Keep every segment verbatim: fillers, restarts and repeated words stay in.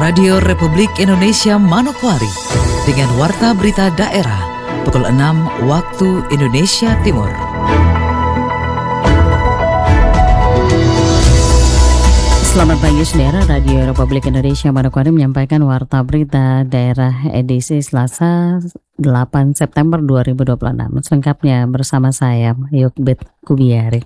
Radio Republik Indonesia Manokwari dengan Warta Berita Daerah pukul enam waktu Indonesia Timur. Selamat pagi saudara, Radio Republik Indonesia Manokwari menyampaikan Warta Berita Daerah edisi Selasa delapan September dua ribu dua puluh enam. Selengkapnya bersama saya, Yukbit Kubiari.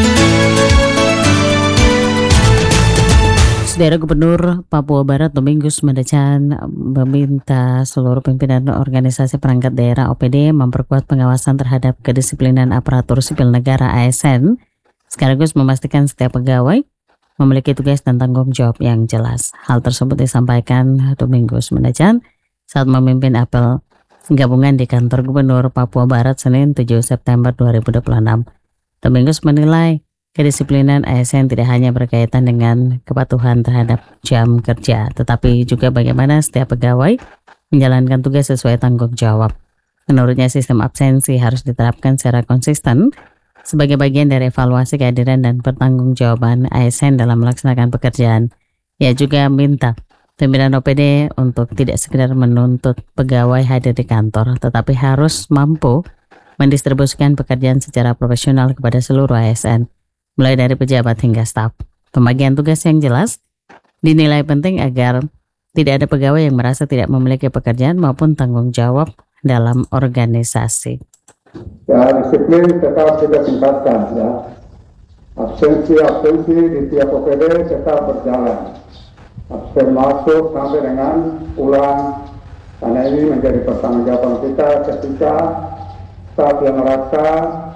Saudara Gubernur Papua Barat Domingus Mandacan meminta seluruh pimpinan organisasi perangkat daerah O P D memperkuat pengawasan terhadap kedisiplinan aparatur sipil negara A S N, sekaligus memastikan setiap pegawai memiliki tugas dan tanggung jawab yang jelas. Hal tersebut disampaikan Domingus Mandacan saat memimpin apel gabungan di kantor Gubernur Papua Barat Senin tujuh September dua ribu dua puluh enam. Domingus menilai kedisiplinan A S N tidak hanya berkaitan dengan kepatuhan terhadap jam kerja, tetapi juga bagaimana setiap pegawai menjalankan tugas sesuai tanggung jawab. Menurutnya sistem absensi harus diterapkan secara konsisten sebagai bagian dari evaluasi kehadiran dan pertanggungjawaban A S N dalam melaksanakan pekerjaan. Ia juga minta pimpinan O P D untuk tidak sekedar menuntut pegawai hadir di kantor, tetapi harus mampu mendistribusikan pekerjaan secara profesional kepada seluruh A S N, mulai dari pejabat hingga staf. Pembagian tugas yang jelas dinilai penting agar tidak ada pegawai yang merasa tidak memiliki pekerjaan maupun tanggung jawab dalam organisasi. Ya, disiplin tetap kita tingkatkan ya. Absensi-absensi di tiap O P D tetap berjalan. Absen masuk sampai dengan pulang, karena ini menjadi pertanggungjawaban kita ketika staf yang merasa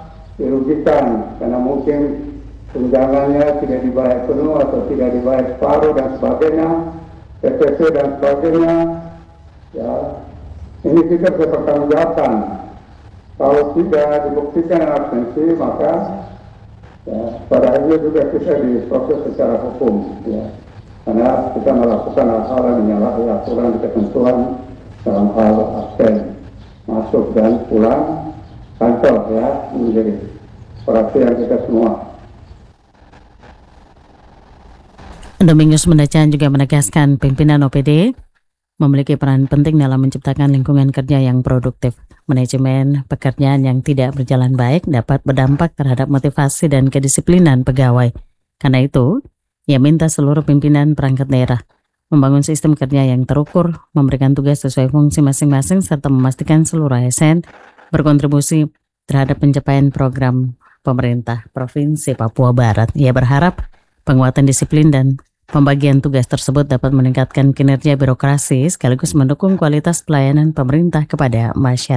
dirugikan karena mungkin tunjangannya tidak dibayar penuh atau tidak dibayar separuh dan sebagainya, P T C dan sebagainya. Ya, ini kita bisa pertanggungjawabkan. Kalau tidak dibuktikan absensi, maka ya, pada akhirnya juga kita diproses secara hukum. Ya, karena kita melakukan hal-hal yang menyalahi aturan dan ketentuan dalam hal absen masuk dan pulang kantor, ya, menjadi perhatian kita semua. Domingus Mandacan juga menegaskan pimpinan O P D memiliki peran penting dalam menciptakan lingkungan kerja yang produktif. Manajemen pekerjaan yang tidak berjalan baik dapat berdampak terhadap motivasi dan kedisiplinan pegawai. Karena itu, ia minta seluruh pimpinan perangkat daerah membangun sistem kerja yang terukur, memberikan tugas sesuai fungsi masing-masing, serta memastikan seluruh A S N berkontribusi terhadap pencapaian program pemerintah Provinsi Papua Barat. Ia berharap penguatan disiplin dan pembagian tugas tersebut dapat meningkatkan kinerja birokrasi sekaligus mendukung kualitas pelayanan pemerintah kepada masyarakat.